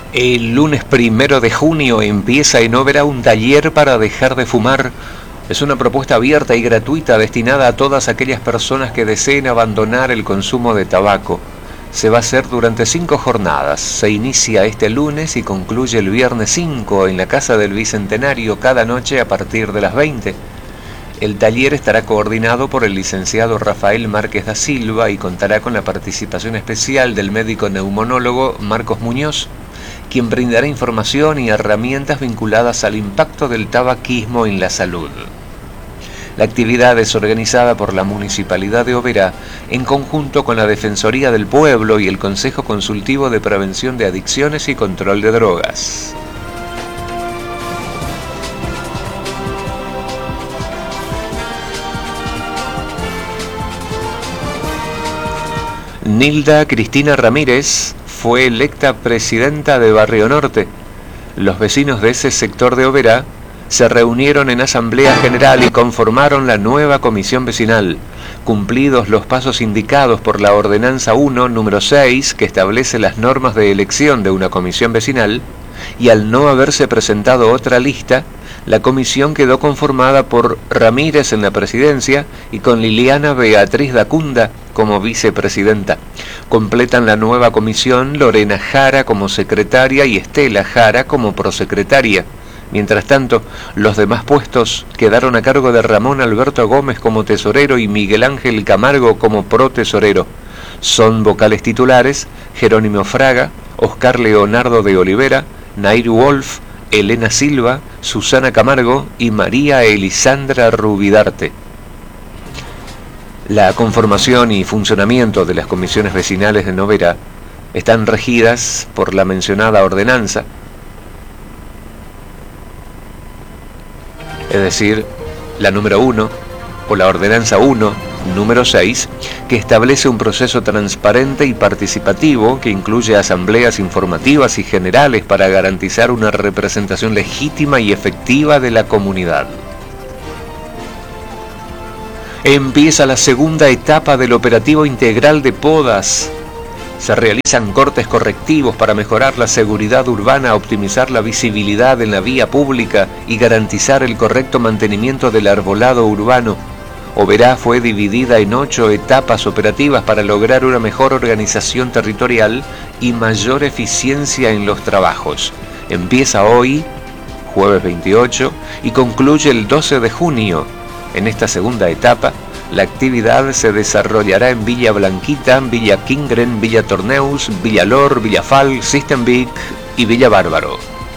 El lunes 1 de junio empieza en Oberá un taller para dejar de fumar. Es una propuesta abierta y gratuita destinada a todas aquellas personas que deseen abandonar el consumo de tabaco. Se va a hacer durante 5 jornadas. Se inicia este lunes y concluye el viernes 5 en la Casa del Bicentenario cada noche a partir de las 20. El taller estará coordinado por el licenciado Rafael Márquez da Silva y contará con la participación especial del médico neumonólogo Marcos Muñoz, quien brindará información y herramientas vinculadas al impacto del tabaquismo en la salud. La actividad es organizada por la Municipalidad de Oberá en conjunto con la Defensoría del Pueblo y el Consejo Consultivo de Prevención de Adicciones y Control de Drogas. Nilda Cristina Ramírez fue electa presidenta de Barrio Norte. Los vecinos de ese sector de Oberá se reunieron en asamblea general y conformaron la nueva comisión vecinal. Cumplidos los pasos indicados por la Ordenanza 1, número 6, que establece las normas de elección de una comisión vecinal, y al no haberse presentado otra lista, la comisión quedó conformada por Ramírez en la presidencia y con Liliana Beatriz Dacunda como vicepresidenta. Completan la nueva comisión Lorena Jara como secretaria y Estela Jara como prosecretaria. Mientras tanto, los demás puestos quedaron a cargo de Ramón Alberto Gómez como tesorero y Miguel Ángel Camargo como protesorero. Son vocales titulares Jerónimo Fraga, Oscar Leonardo de Olivera, Nair Wolf, Elena Silva, Susana Camargo y María Elisandra Rubidarte. La conformación y funcionamiento de las comisiones vecinales de Oberá están regidas por la mencionada ordenanza, es decir, la número 1 o la ordenanza 1, número 6, que establece un proceso transparente y participativo que incluye asambleas informativas y generales para garantizar una representación legítima y efectiva de la comunidad. Empieza la segunda etapa del operativo integral de podas. Se realizan cortes correctivos para mejorar la seguridad urbana, optimizar la visibilidad en la vía pública y garantizar el correcto mantenimiento del arbolado urbano. Oberá fue dividida en 8 etapas operativas para lograr una mejor organización territorial y mayor eficiencia en los trabajos. Empieza hoy, jueves 28, y concluye el 12 de junio. En esta segunda etapa, la actividad se desarrollará en Villa Blanquita, Villa Kingren, Villa Torneus, Villa Lor, Villa Fal, Sistenbeek y Villa Bárbaro.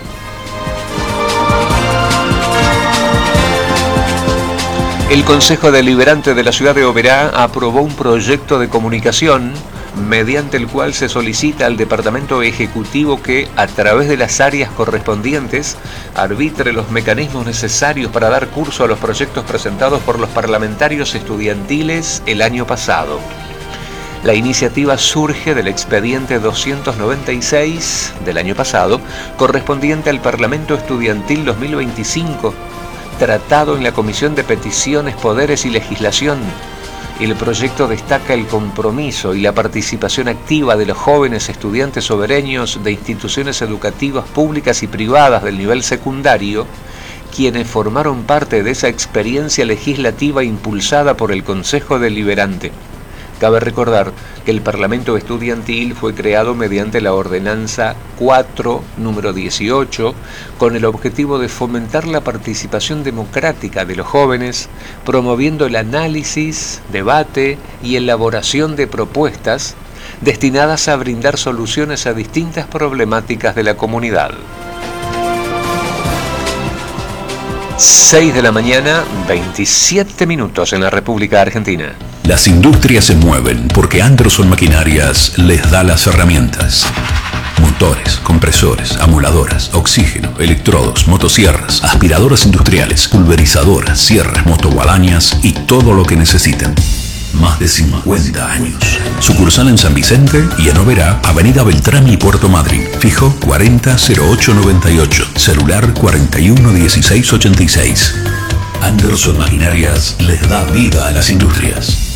El Consejo Deliberante de la ciudad de Oberá aprobó un proyecto de comunicación mediante el cual se solicita al Departamento Ejecutivo que, a través de las áreas correspondientes, arbitre los mecanismos necesarios para dar curso a los proyectos presentados por los parlamentarios estudiantiles el año pasado. La iniciativa surge del expediente 296 del año pasado, correspondiente al Parlamento Estudiantil 2025, tratado en la Comisión de Peticiones, Poderes y Legislación. El proyecto destaca el compromiso y la participación activa de los jóvenes estudiantes obereños de instituciones educativas públicas y privadas del nivel secundario, quienes formaron parte de esa experiencia legislativa impulsada por el Consejo Deliberante. Cabe recordar que el Parlamento Estudiantil fue creado mediante la Ordenanza 4, número 18, con el objetivo de fomentar la participación democrática de los jóvenes, promoviendo el análisis, debate y elaboración de propuestas destinadas a brindar soluciones a distintas problemáticas de la comunidad. 6 de la mañana, 27 minutos en la República Argentina. Las industrias se mueven porque Anderson Maquinarias les da las herramientas. Motores, compresores, amoladoras, oxígeno, electrodos, motosierras, aspiradoras industriales, pulverizadoras, sierras, motoguadañas y todo lo que necesiten. Más de 50 años. Sucursal en San Vicente y en Oberá, Avenida Beltrami y Puerto Madryn. Fijo 400898. Celular 411686. Anderson Maquinarias les da vida a las industrias.